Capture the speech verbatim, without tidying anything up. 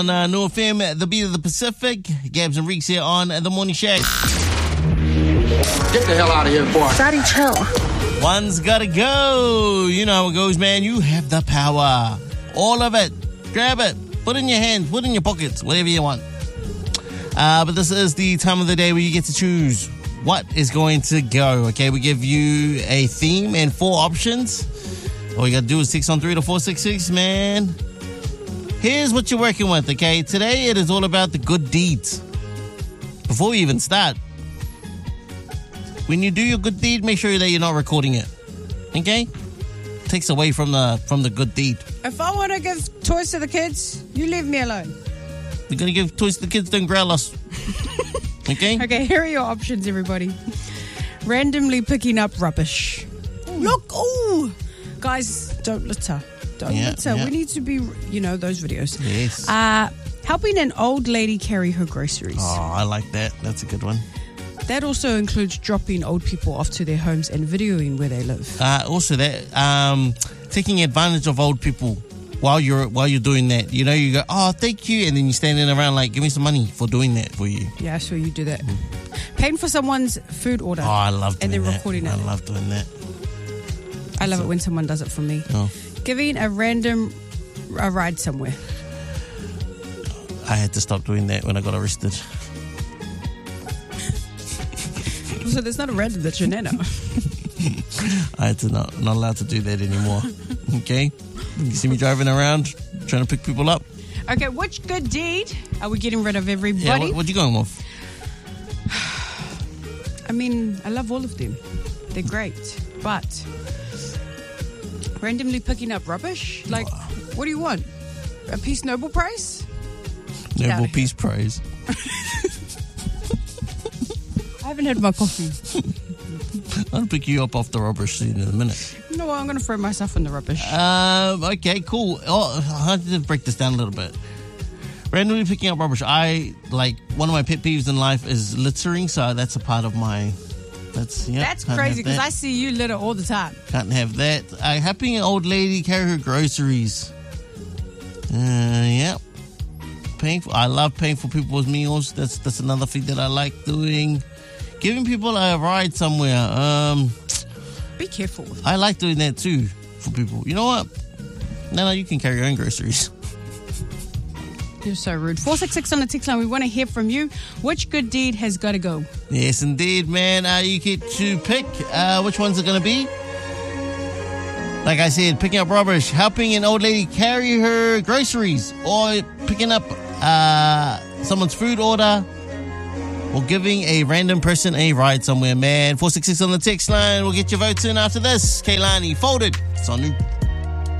On uh, New F M, the beat of the Pacific. Gabs and Reeks here on The Morning Shack. Get the hell out of here, boy. Daddy, chill. One's gotta go. You know how it goes, man. You have the power. All of it. Grab it. Put it in your hands. Put it in your pockets. Whatever you want. Uh, but this is the time of the day where you get to choose what is going to go. Okay, we give you a theme and four options. All you gotta do is six on three to four six six, man. Here's what you're working with, okay? Today it is all about the good deeds. Before we even start, when you do your good deed, make sure that you're not recording it, okay? Takes away from the from the good deed. If I want to give toys to the kids, you leave me alone. You're gonna give toys to the kids, don't growl us, okay? Okay, here are your options, everybody. Randomly picking up rubbish. Ooh. Look, ooh, guys, don't litter. Don't yeah, litter. Yeah. We need to be, you know, those videos. Yes. Uh, helping an old lady carry her groceries. Oh, I like that. That's a good one. That also includes dropping old people off to their homes and videoing where they live. Uh, also, that um, taking advantage of old people while you're while you're doing that. You know, you go, oh, thank you, and then you're standing around like, give me some money for doing that for you. Yeah, sure, you do that. Mm. Paying for someone's food order. Oh, I love doing and then that. recording it. I love doing that. I love so, it when someone does it for me. Oh. Giving a random a ride somewhere. I had to stop doing that when I got arrested. So there's not a random that's your nana. I had to not not allowed to do that anymore. Okay, you see me driving around trying to pick people up. Okay, which good deed are we getting rid of, everybody? Yeah, what, what you going with? I mean, I love all of them. They're great, but randomly picking up rubbish? Like, wow. What do you want? A Peace Nobel Prize? Nobel Peace Prize. I haven't had my coffee. I'll pick you up off the rubbish scene in a minute. No, I'm going to throw myself in the rubbish. Um. Okay, cool. Oh, I have to break this down a little bit. Randomly picking up rubbish. I, like, one of my pet peeves in life is littering, so that's a part of my... That's yeah. That's crazy because I see you litter all the time. Can't have that. Uh, helping an old lady carry her groceries. Uh, yeah. Paying for, I love paying for people's meals. That's that's another thing that I like doing. Giving people a ride somewhere. Um, Be careful. I like doing that too for people. You know what? No, no, you can carry your own groceries. You're so rude. four six six on the text line. We want to hear from you. Which good deed has got to go? Yes, indeed, man. Uh, you get to pick uh, which ones are going to be. Like I said, picking up rubbish, helping an old lady carry her groceries, or picking up uh, someone's food order, or giving a random person a ride somewhere, man. four six six on the text line. We'll get your votes in after this. Kaylani, Folded. It's on New.